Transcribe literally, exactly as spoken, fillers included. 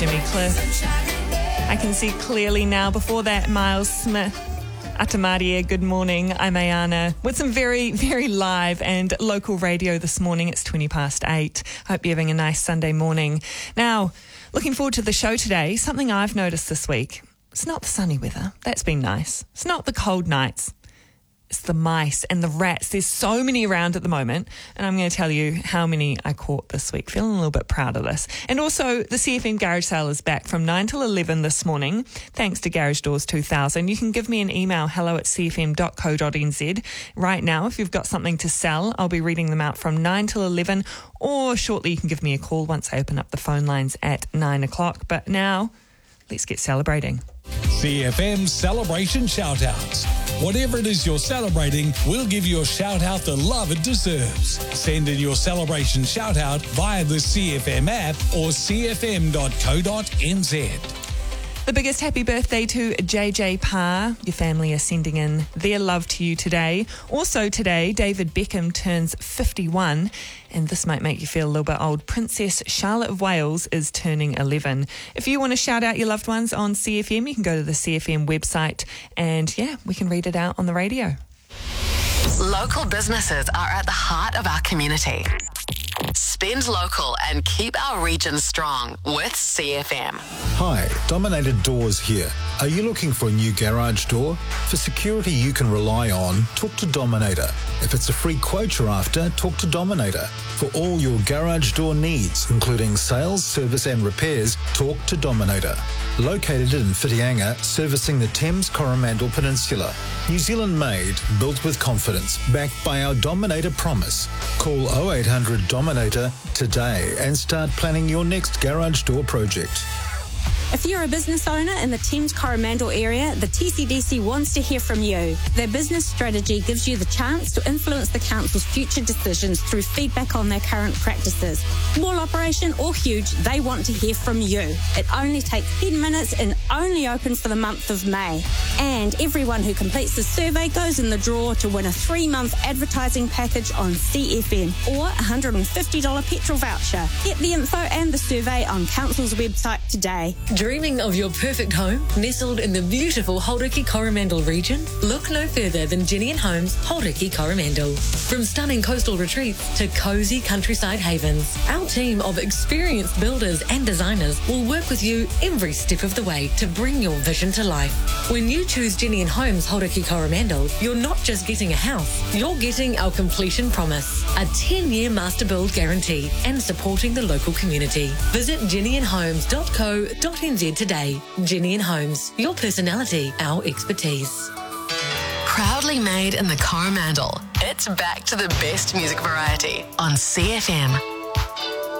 Jimmy Cliff. I can see clearly now. Before that, Miles Smith. Atamaria, good morning. I'm Ayana with some very, very live and local radio this morning. It's twenty past eight. Hope you're having a nice Sunday morning. Now, looking forward to the show today. Something I've noticed this week. It's not the sunny weather. That's been nice. It's not the cold nights. It's the mice and the rats. There's so many around at the moment, and I'm going to tell you how many I caught this week. Feeling a little bit proud of this. And also, the C F M Garage Sale is back from nine till eleven this morning, thanks to Garage Doors two thousand. You can give me an email, hello at c f m dot co dot n z. Right now, if you've got something to sell, I'll be reading them out from nine till eleven, or shortly you can give me a call once I open up the phone lines at nine o'clock. But now, let's get celebrating. C F M Celebration Shoutouts. Whatever it is you're celebrating, we'll give you a shout-out the love it deserves. Send in your celebration shout-out via the C F M app or c f m dot co dot n z. The biggest happy birthday to J J Parr. Your family are sending in their love to you today. Also today, David Beckham turns fifty-one, and this might make you feel a little bit old. Princess Charlotte of Wales is turning eleven. If you want to shout out your loved ones on C F M, you can go to the C F M website, and yeah, we can read it out on the radio. Local businesses are at the heart of our community. Spend local and keep our region strong with C F M. Hi, Dominator Doors here. Are you looking for a new garage door? For security you can rely on, talk to Dominator. If it's a free quote you're after, talk to Dominator. For all your garage door needs, including sales, service and repairs, talk to Dominator. Located in Whitianga, servicing the Thames Coromandel Peninsula. New Zealand made, built with confidence, backed by our Dominator promise. Call oh eight hundred Dominator today and start planning your next garage door project. If you're a business owner in the Thames Coromandel area, the T C D C wants to hear from you. Their business strategy gives you the chance to influence the council's future decisions through feedback on their current practices. Small operation or huge, they want to hear from you. It only takes ten minutes and only open for the month of May. And everyone who completes the survey goes in the draw to win a three-month advertising package on C F M or a one hundred fifty dollars petrol voucher. Get the info and the survey on council's website today. Dreaming of your perfect home nestled in the beautiful Hauraki Coromandel region? Look no further than Jenny Homes Hauraki Coromandel. From stunning coastal retreats to cosy countryside havens, our team of experienced builders and designers will work with you every step of the way to bring your vision to life. When you choose Jenny Homes Hauraki Coromandel, you're not just getting a house, you're getting our completion promise, a ten-year master build guarantee, and supporting the local community. Visit jenny and homes dot co dot n z today. Jenny and Homes, your personality, our expertise. Proudly made in the Coromandel, it's back to the best music variety on C F M.